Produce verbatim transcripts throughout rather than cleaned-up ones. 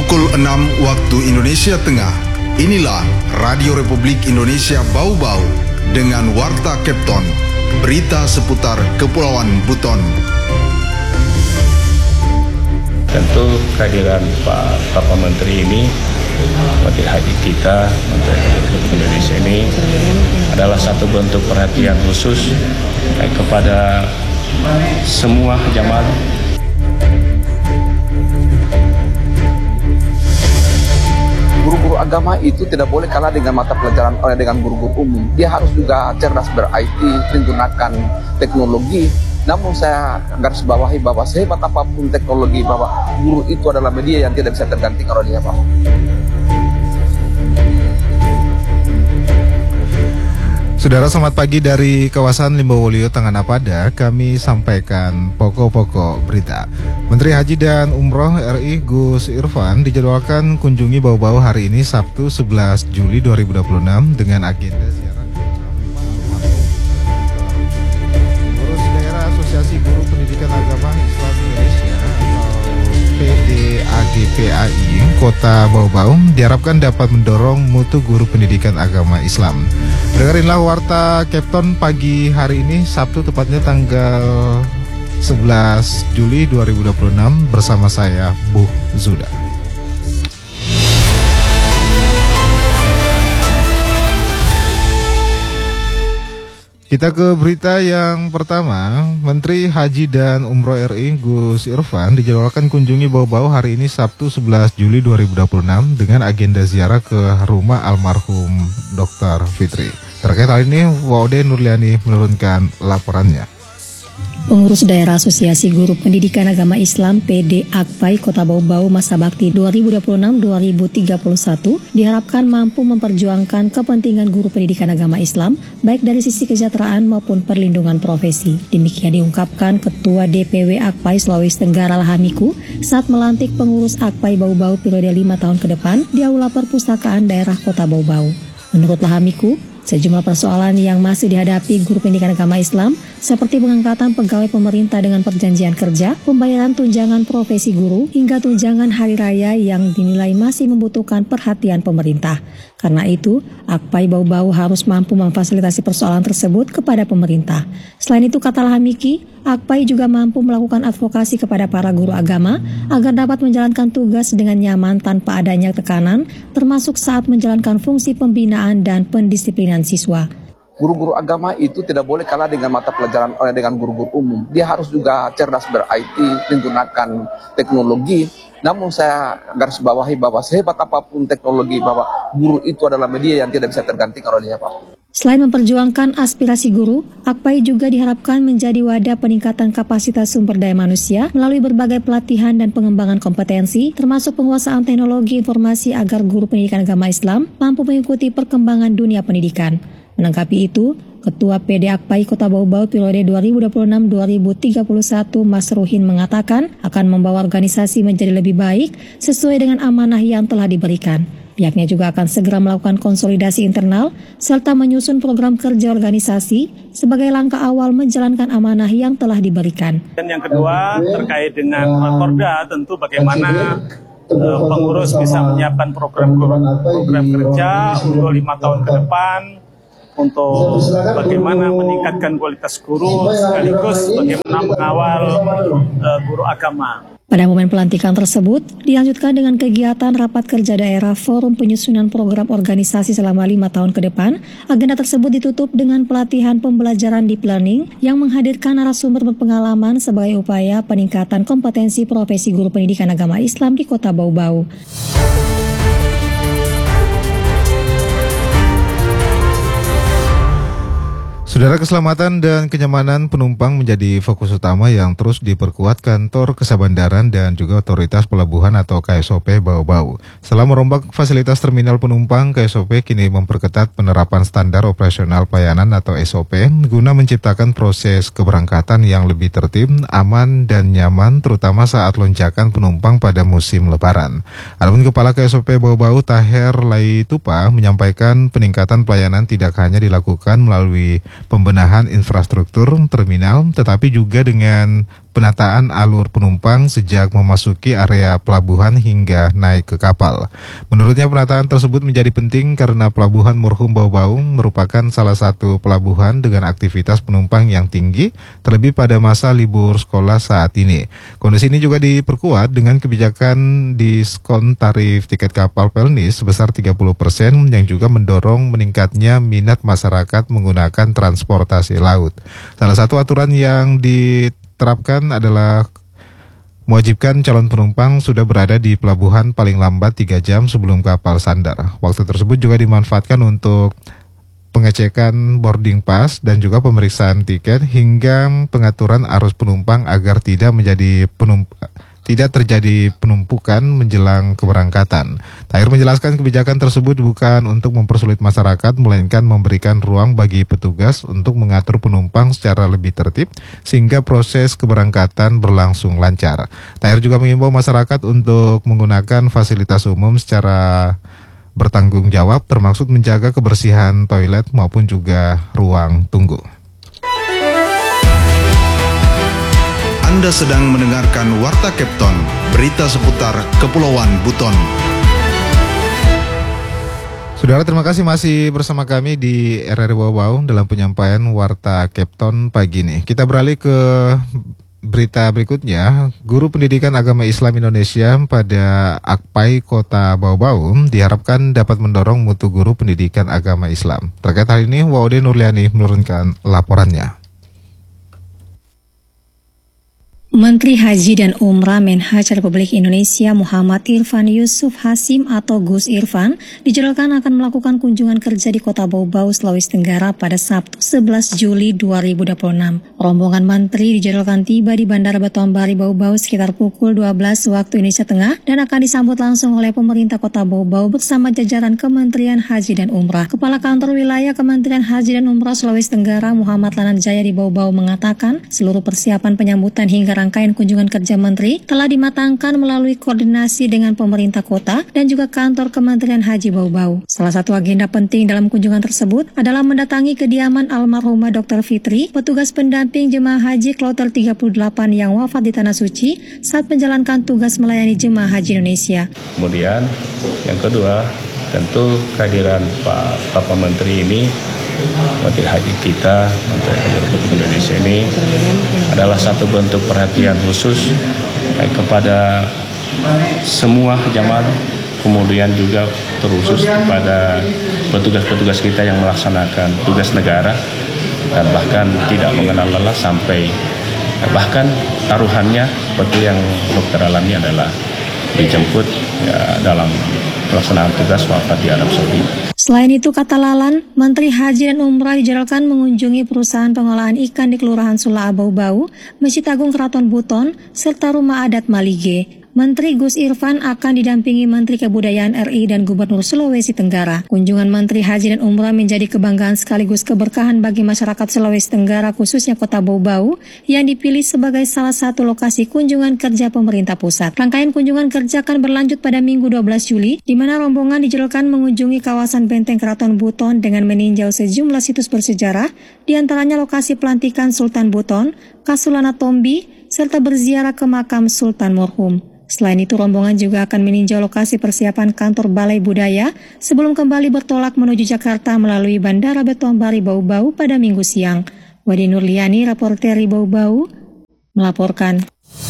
Pukul enam waktu Indonesia Tengah. Inilah Radio Republik Indonesia Bau-Bau dengan Warta Kepton, berita seputar Kepulauan Buton. Tentu kehadiran Pak Bapak Menteri ini, Menteri Haji kita, Menteri Republik Indonesia ini adalah satu bentuk perhatian khusus eh, kepada semua jamaah. Guru-guru agama itu tidak boleh kalah dengan mata pelajaran oleh dengan guru-guru umum. Dia harus juga cerdas ber-I T, menggunakan teknologi. Namun saya garis bawahi bahwa sehebat apapun teknologi, bahwa guru itu adalah media yang tidak bisa tergantikan oleh dia, Pak. Saudara, selamat pagi dari kawasan Limbowolio, Tengah-Napada. Kami sampaikan pokok-pokok berita. Menteri Haji dan Umroh R I Gus Irfan dijadwalkan kunjungi Bau-Bau hari ini Sabtu sebelas Juli dua ribu dua puluh enam dengan agenda ziarah Pengurus Daerah Asosiasi Guru Pendidikan Agama Islam Indonesia atau P D A G P A I Kota Bau-Bau diharapkan dapat mendorong mutu guru pendidikan agama Islam. Dengerinlah Warta Kepton pagi hari ini Sabtu, tepatnya tanggal sebelas Juli dua ribu dua puluh enam bersama saya Bu Zuda. Kita ke berita yang pertama. Menteri Haji dan Umroh R I Gus Irfan dijadwalkan kunjungi Bau-Bau hari ini Sabtu sebelas Juli dua ribu dua puluh enam dengan agenda ziarah ke rumah almarhum Doktor Fitri. Terkait hal ini, Waude Nurliani menurunkan laporannya. Pengurus Daerah Asosiasi Guru Pendidikan Agama Islam P D A G P A I Kota Bau-Bau masa bakti dua ribu dua puluh enam sampai dua ribu tiga puluh satu diharapkan mampu memperjuangkan kepentingan guru pendidikan agama Islam baik dari sisi kesejahteraan maupun perlindungan profesi. Demikian diungkapkan Ketua D P W A G P A I Sulawesi Tenggara Lahamiku saat melantik pengurus A G P A I Bau-Bau periode lima tahun ke depan di Aula Perpustakaan Daerah Kota Bau-Bau. Menurut Lahamiku, sejumlah persoalan yang masih dihadapi guru pendidikan agama Islam seperti pengangkatan pegawai pemerintah dengan perjanjian kerja, pembayaran tunjangan profesi guru, hingga tunjangan hari raya yang dinilai masih membutuhkan perhatian pemerintah. Karena itu, A G P A I Bau-Bau harus mampu memfasilitasi persoalan tersebut kepada pemerintah. Selain itu, kata Lahamiki, A G P A I juga mampu melakukan advokasi kepada para guru agama agar dapat menjalankan tugas dengan nyaman tanpa adanya tekanan, termasuk saat menjalankan fungsi pembinaan dan pendisiplinan siswa. Guru-guru agama itu tidak boleh kalah dengan mata pelajaran oleh dengan guru-guru umum. Dia harus juga cerdas ber-I T, menggunakan teknologi. Namun saya garis bawahi bahwa sehebat apapun teknologi, bahwa guru itu adalah media yang tidak bisa tergantikan oleh dia, Pak. Selain memperjuangkan aspirasi guru, A G P A I juga diharapkan menjadi wadah peningkatan kapasitas sumber daya manusia melalui berbagai pelatihan dan pengembangan kompetensi, termasuk penguasaan teknologi informasi agar guru pendidikan agama Islam mampu mengikuti perkembangan dunia pendidikan. Menanggapi itu, Ketua P D A G P A I Kota Bau-Bau periode dua ribu dua puluh enam sampai dua ribu tiga puluh satu Mas Ruhin mengatakan akan membawa organisasi menjadi lebih baik sesuai dengan amanah yang telah diberikan. Pihaknya juga akan segera melakukan konsolidasi internal serta menyusun program kerja organisasi sebagai langkah awal menjalankan amanah yang telah diberikan. Dan yang kedua terkait dengan Korda, tentu bagaimana uh, pengurus bisa menyiapkan program program kerja untuk lima tahun ke depan untuk bagaimana meningkatkan kualitas guru sekaligus bagaimana mengawal uh, guru agama. Pada momen pelantikan tersebut, dilanjutkan dengan kegiatan rapat kerja daerah forum penyusunan program organisasi selama lima tahun ke depan. Agenda tersebut ditutup dengan pelatihan pembelajaran deep learning yang menghadirkan narasumber berpengalaman sebagai upaya peningkatan kompetensi profesi guru pendidikan agama Islam di Kota Bau-Bau. Saudara, keselamatan dan kenyamanan penumpang menjadi fokus utama yang terus diperkuat Kantor Kesabandaran dan juga Otoritas Pelabuhan atau K S O P Bau-Bau. Setelah merombak fasilitas terminal penumpang, K S O P kini memperketat penerapan standar operasional pelayanan atau S O P guna menciptakan proses keberangkatan yang lebih tertib, aman, dan nyaman terutama saat lonjakan penumpang pada musim lebaran. Adapun Kepala K S O P Bau-Bau Taher Laitupa menyampaikan peningkatan pelayanan tidak hanya dilakukan melalui pembenahan infrastruktur terminal, tetapi juga dengan penataan alur penumpang sejak memasuki area pelabuhan hingga naik ke kapal. Menurutnya penataan tersebut menjadi penting karena Pelabuhan Murhum Bau-Bau merupakan salah satu pelabuhan dengan aktivitas penumpang yang tinggi, terlebih pada masa libur sekolah saat ini. Kondisi ini juga diperkuat dengan kebijakan diskon tarif tiket kapal Pelnis sebesar tiga puluh persen yang juga mendorong meningkatnya minat masyarakat menggunakan transportasi laut. Salah satu aturan yang diterapkan adalah mewajibkan calon penumpang sudah berada di pelabuhan paling lambat tiga jam sebelum kapal sandar. Waktu tersebut juga dimanfaatkan untuk pengecekan boarding pass dan juga pemeriksaan tiket hingga pengaturan arus penumpang agar tidak menjadi penump- tidak terjadi penumpukan menjelang keberangkatan. Tahir menjelaskan kebijakan tersebut bukan untuk mempersulit masyarakat, melainkan memberikan ruang bagi petugas untuk mengatur penumpang secara lebih tertib, sehingga proses keberangkatan berlangsung lancar. Tahir juga mengimbau masyarakat untuk menggunakan fasilitas umum secara bertanggung jawab, termasuk menjaga kebersihan toilet maupun juga ruang tunggu. Anda sedang mendengarkan Warta Kepton, berita seputar Kepulauan Buton. Saudara, terima kasih masih bersama kami di R R I Bau-Bau dalam penyampaian Warta Kepton pagi ini. Kita beralih ke berita berikutnya. Guru Pendidikan Agama Islam Indonesia pada Akpai Kota Bau-Bau diharapkan dapat mendorong mutu guru pendidikan agama Islam. Terkait hal ini, Waude Nurliani menurunkan laporannya. Menteri Haji dan Umrah Menhaj Republik Indonesia Muhammad Irfan Yusuf Hasim atau Gus Irfan dijadwalkan akan melakukan kunjungan kerja di Kota Bau-Bau, Sulawesi Tenggara pada Sabtu sebelas Juli dua ribu dua puluh enam. Rombongan menteri dijadwalkan tiba di Bandara Batuan Bari Bau-Bau sekitar pukul dua belas waktu Indonesia Tengah dan akan disambut langsung oleh pemerintah Kota Bau-Bau bersama jajaran Kementerian Haji dan Umrah. Kepala Kantor Wilayah Kementerian Haji dan Umrah Sulawesi Tenggara Muhammad Lananjaya di Bau-Bau mengatakan seluruh persiapan penyambutan hingga rangkaian kunjungan kerja menteri telah dimatangkan melalui koordinasi dengan pemerintah kota dan juga kantor Kementerian Haji Bau-Bau. Salah satu agenda penting dalam kunjungan tersebut adalah mendatangi kediaman almarhumah Doktor Fitri, petugas pendamping jemaah haji kloter tiga puluh delapan yang wafat di Tanah Suci saat menjalankan tugas melayani jemaah haji Indonesia. Kemudian yang kedua, tentu kehadiran Pak Bapak Menteri ini, Menteri Haji kita, Menteri Haji Republik Indonesia ini adalah satu bentuk perhatian khusus eh, kepada semua jamaah, kemudian juga terkhusus kepada petugas-petugas kita yang melaksanakan tugas negara dan bahkan tidak mengenal lelah sampai eh, bahkan taruhannya seperti yang dokter alami adalah dijemput ya, dalam pelaksanaan tugas wafat di Arab Saudi. Selain itu, kata Lalan, Menteri Haji dan Umrah dijadwalkan mengunjungi perusahaan pengolahan ikan di Kelurahan Sula Bau-Bau, Masjid Agung Keraton Buton, serta Rumah Adat Malige. Menteri Gus Irfan akan didampingi Menteri Kebudayaan R I dan Gubernur Sulawesi Tenggara. Kunjungan Menteri Haji dan Umrah menjadi kebanggaan sekaligus keberkahan bagi masyarakat Sulawesi Tenggara, khususnya Kota Bau-Bau, yang dipilih sebagai salah satu lokasi kunjungan kerja pemerintah pusat. Rangkaian kunjungan kerja akan berlanjut pada Minggu dua belas Juli, di mana rombongan dijadwalkan mengunjungi kawasan Benteng Keraton Buton dengan meninjau sejumlah situs bersejarah, di antaranya lokasi pelantikan Sultan Buton, Kasulana Tombi, serta berziarah ke makam Sultan Murhum. Selain itu, rombongan juga akan meninjau lokasi persiapan kantor Balai Budaya sebelum kembali bertolak menuju Jakarta melalui Bandara Batuan Bari Bau-Bau pada Minggu siang. Wadi Nurliani, reporter Bau-Bau, melaporkan.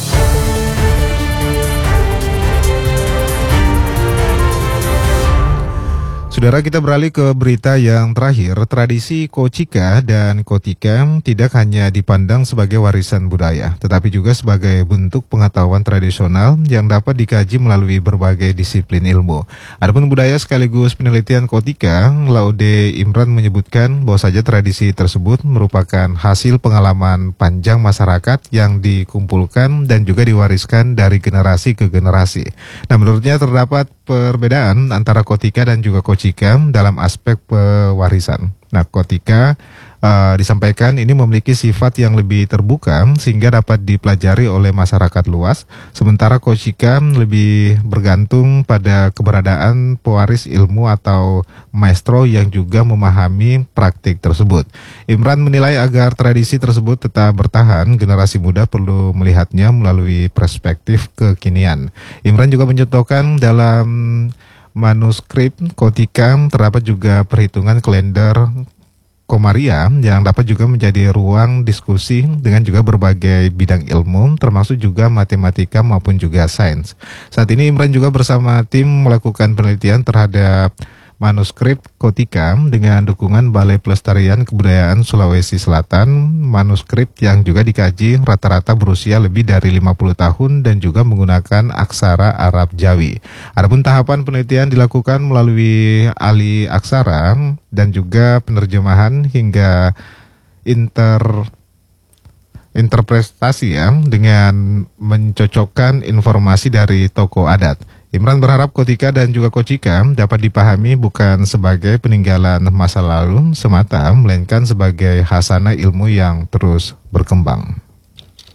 Saudara, kita beralih ke berita yang terakhir. Tradisi Kocika dan Kotika tidak hanya dipandang sebagai warisan budaya, tetapi juga sebagai bentuk pengetahuan tradisional yang dapat dikaji melalui berbagai disiplin ilmu. Adapun budaya sekaligus penelitian Kotika, Laude Imran menyebutkan bahwa saja tradisi tersebut merupakan hasil pengalaman panjang masyarakat yang dikumpulkan dan juga diwariskan dari generasi ke generasi. Nah, menurutnya terdapat perbedaan antara Kotika dan juga Kocika Kochika dalam aspek pewarisan. Nah, Kochika uh, disampaikan ini memiliki sifat yang lebih terbuka sehingga dapat dipelajari oleh masyarakat luas, sementara Kochika lebih bergantung pada keberadaan pewaris ilmu atau maestro yang juga memahami praktik tersebut. Imran menilai agar tradisi tersebut tetap bertahan, generasi muda perlu melihatnya melalui perspektif kekinian. Imran juga mencontohkan dalam manuskrip Kochika terdapat juga perhitungan kalender Komaria yang dapat juga menjadi ruang diskusi dengan juga berbagai bidang ilmu termasuk juga matematika maupun juga sains. Saat ini Imran juga bersama tim melakukan penelitian terhadap manuskrip Kochika dengan dukungan Balai Pelestarian Kebudayaan Sulawesi Selatan, manuskrip yang juga dikaji rata-rata berusia lebih dari lima puluh tahun dan juga menggunakan aksara Arab Jawi. Adapun tahapan penelitian dilakukan melalui ahli aksara dan juga penerjemahan hingga inter interpretasi ya dengan mencocokkan informasi dari tokoh adat. Imran berharap Kochika dan juga Kochika dapat dipahami bukan sebagai peninggalan masa lalu semata, melainkan sebagai khasanah ilmu yang terus berkembang.